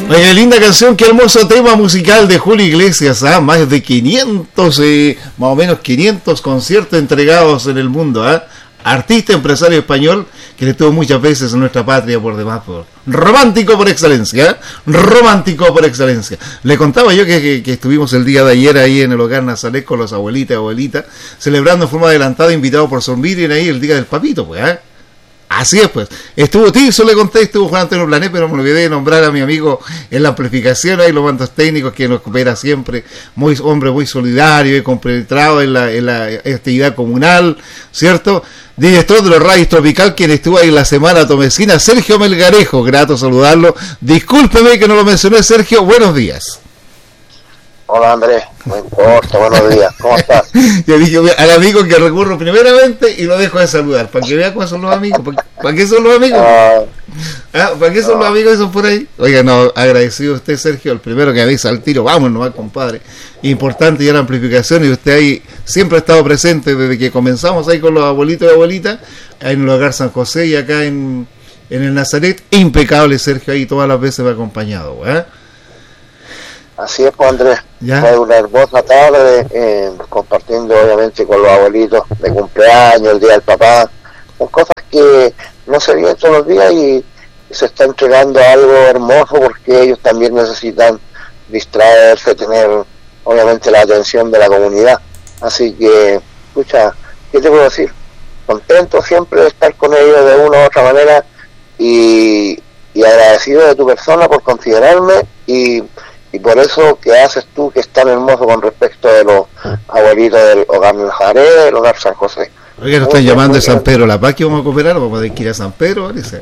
Oye, linda canción, qué hermoso tema musical de Julio Iglesias, más de 500, más o menos 500 conciertos entregados en el mundo, artista, empresario español que le tuvo muchas veces en nuestra patria por demás, romántico por excelencia, romántico por excelencia. Le contaba yo que estuvimos el día de ayer ahí en el hogar Nazaret con los abuelitas y abuelitas, celebrando en forma adelantada, invitado por Son Miriam ahí el día del papito, pues, Así es, pues. Estuvo Tirso, le conté, estuvo Juan Antonio Plané, pero me olvidé de nombrar a mi amigo en la amplificación, ahí los mandos técnicos que nos coopera siempre, hombre muy solidario y compenetrado en la actividad comunal, ¿cierto? Director de los Radios Tropical, quien estuvo ahí la semana tomesina, Sergio Melgarejo, grato saludarlo. Discúlpeme que no lo mencioné, Sergio, buenos días. Hola Andrés, no importa, buenos días, ¿cómo estás? Yo dije al amigo que recurro primeramente y lo dejo de saludar, para que vea cómo son los amigos. ¿Para qué son los amigos? ¿Para qué son los amigos esos por ahí? Oiga, no, agradecido a usted, Sergio, el primero que avisa al tiro, vamos nomás, compadre. Importante ya la amplificación, y usted ahí siempre ha estado presente desde que comenzamos ahí con los abuelitos y abuelitas, ahí en el hogar San José y acá en el Nazaret. Impecable, Sergio, ahí todas las veces me ha acompañado, Así es, pues Andrés, ¿ya? Fue una hermosa tarde, compartiendo obviamente con los abuelitos de cumpleaños, el día del papá, son cosas que no se viven todos los días y se está entregando algo hermoso porque ellos también necesitan distraerse, tener obviamente la atención de la comunidad. Así que, escucha, ¿qué te puedo decir? Contento siempre de estar con ellos de una u otra manera y agradecido de tu persona por considerarme y por eso que haces tú, que es tan hermoso con respecto de los abuelitos del hogar Nazaret, del hogar San José. Oiga, nos están llamando de San Pedro La Paz, que vamos a cooperar, vamos a tener que ir a San Pedro, parece.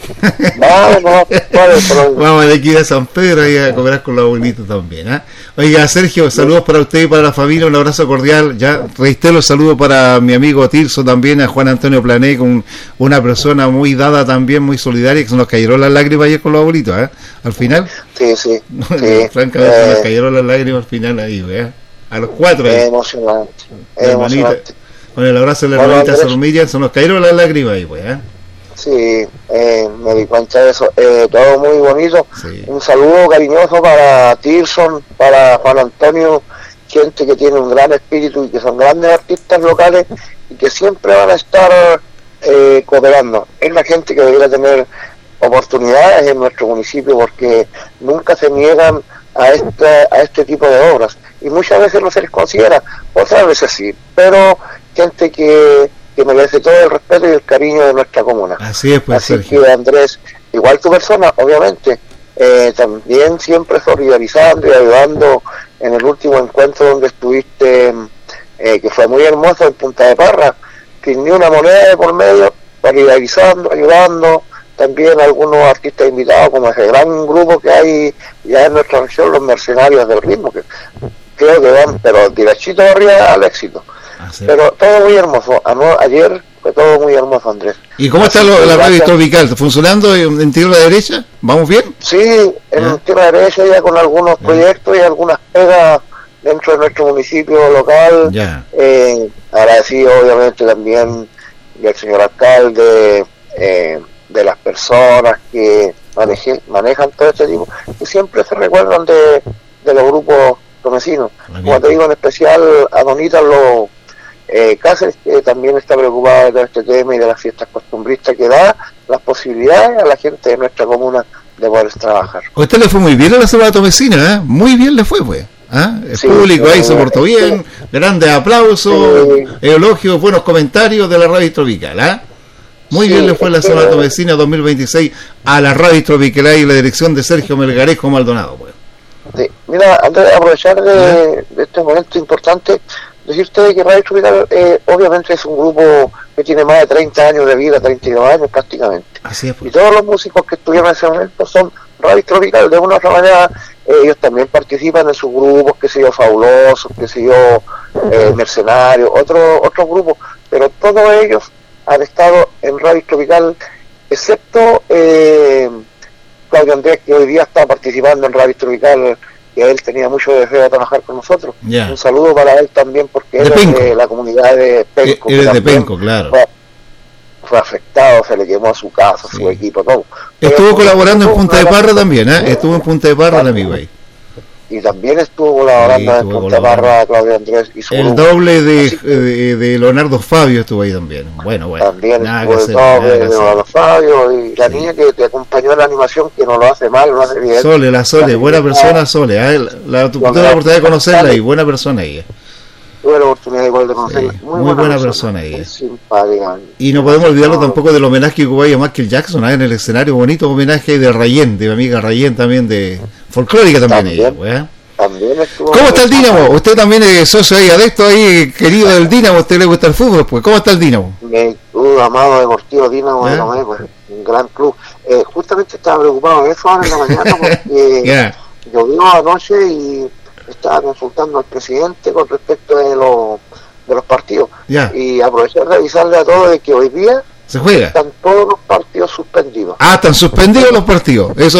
Vamos a tener que ir a San Pedro y a cooperar con los abuelitos también, Oiga, Sergio, saludos para usted y para la familia, un abrazo cordial. Ya reitero el saludo para mi amigo Tirso también, a Juan Antonio Plané, con una persona muy dada también, muy solidaria, que se nos cayeron las lágrimas ayer con los abuelitos, al final. Sí. Francamente, nos cayeron las lágrimas al final ahí, a los cuatro. Emocionante. Con el abrazo de la hermanita Son Miriam, se nos cayeron las lágrimas ahí, Sí, me di cuenta de eso, todo muy bonito. Sí. Un saludo cariñoso para Tirson, para Juan Antonio, gente que tiene un gran espíritu y que son grandes artistas locales y que siempre van a estar cooperando. Es la gente que debería tener oportunidades en nuestro municipio porque nunca se niegan a este tipo de obras y muchas veces no se les considera, otras veces sí, pero gente que merece todo el respeto y el cariño de nuestra comuna. Así es, pues, así Sergio. que Andrés, igual tu persona, obviamente, también siempre solidarizando y ayudando en el último encuentro donde estuviste, que fue muy hermoso en Punta de Parra, sin ni una moneda de por medio, solidarizando, ayudando, también algunos artistas invitados, como ese gran grupo que hay ya en nuestra región, los Mercenarios del Ritmo, que creo que van, pero derechito arriba al éxito. Pero todo muy hermoso. Ayer fue todo muy hermoso, Andrés. ¿Y cómo está la radio tropical? ¿Funcionando en tierra derecha? ¿Vamos bien? Sí, en tierra derecha ya con algunos proyectos y algunas pegas dentro de nuestro municipio local. Agradecido obviamente también del señor alcalde, de las personas que manejan todo este tipo, que siempre se recuerdan de los grupos tomesinos. Como te digo, en especial a Donita Cáceres, que también está preocupada de todo este tema y de las fiestas costumbristas, que da las posibilidades a la gente de nuestra comuna de poder trabajar. A usted le fue muy bien a la Semana Tomesina, muy bien le fue, pues. El público ahí se portó bien, grandes aplausos, elogios, buenos comentarios de la radio tropical, Muy bien le fue la Semana Tomesina 2026 a la radio tropical y la dirección de Sergio Melgarejo Maldonado, pues. Sí. Mira, antes de aprovechar de este momento importante, decirte que Radio Tropical obviamente es un grupo que tiene más de 30 años de vida, 32 años prácticamente. Así es, pues. Y todos los músicos que estuvieron en ese momento son Radio Tropical, de una u otra manera. Ellos también participan en sus grupos, que se yo, Fabulosos, que se yo, Mercenarios, otros grupos, pero todos ellos han estado en Radio Tropical, excepto Claudio Andrés, que hoy día está participando en Radio Tropical, que él tenía mucho deseo de trabajar con nosotros. Un saludo para él también, porque él es de la comunidad de Penco. Él es de Penco, claro. fue afectado, se le quemó su casa, su equipo, todo. Estuvo colaborando en Punta de Parra también, estuvo en Punta de Parra el amigo ahí. Y también estuvo colaborando en Punta de Parra Claudio Andrés y su el grupo. Doble de Leonardo Fabio estuvo ahí también. Bueno, también nada estuvo que el hacer, Doble de Leonardo Fabio y la niña que te acompañó en la animación, que no lo hace mal, lo hace bien. Sole, la Sole, buena persona Sole, tuve la oportunidad de conocerla y buena persona ella. Tuve la oportunidad igual de conocerla. Sí, muy buena persona ella. Simpática. Y no podemos olvidarlo tampoco del homenaje que hubo a Michael Jackson en el escenario, bonito homenaje de Rayen, de mi amiga Rayen también, de folclórica también ella, También estuvo. ¿Cómo está el Dínamo? Usted también es socio ahí, adicto ahí, querido del Dínamo, ¿a usted le gusta el fútbol? Pues, ¿cómo está el Dínamo? Mi club amado deportivo Dínamo de Lomé, pues, un gran club. Justamente estaba preocupado de eso ahora en la mañana porque llovió anoche y estaba consultando al presidente con respecto de los partidos. Y aproveché de revisarle a todos de que hoy día se juega. Están todos los partidos suspendidos. Están suspendidos los partidos. Eso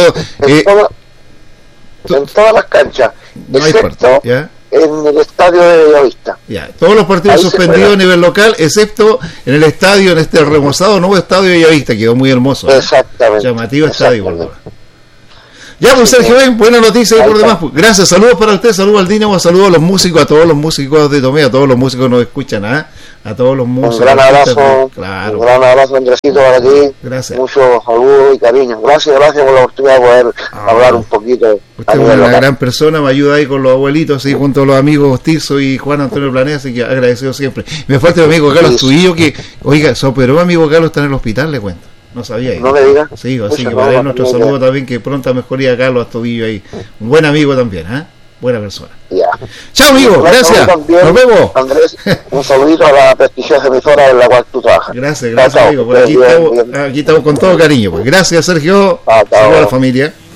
en todas las canchas, no excepto en el estadio de Bellavista. Todos los partidos suspendidos a nivel local, excepto en el estadio, en este remozado nuevo estadio de Bellavista, quedó muy hermoso. Exactamente. Llamativo estadio, por favor. Ya, pues Sergio, buena noticia por demás. Gracias, saludos para usted, saludos al Dínamo, saludos a los músicos, a todos los músicos de Tomé, a todos los músicos que nos escuchan, a todos los músicos. Un gran abrazo, claro. Un gran abrazo, Andresito, para ti. Gracias. Muchos saludos y cariño. Gracias por la oportunidad de poder hablar un poquito. Usted es una gran persona, me ayuda ahí con los abuelitos, y junto a los amigos Tirso y Juan Antonio Planea, así que agradecido siempre. Me falta el amigo Carlos Tuillo, que, oiga, se operó, amigo Carlos, está en el hospital, le cuento. No sabía eso. No me digas. Sí, así que para él nuestro saludo también, que pronta mejoría a Carlos Astudillo ahí. Un buen amigo también, buena persona. Chao, amigo, gracias. También, nos vemos. Andrés, un saludito a la prestigiosa emisora en la cual tú trabajas. Gracias, amigo. Por aquí estamos con todo cariño. Pues. Gracias, Sergio. Saludos a la familia.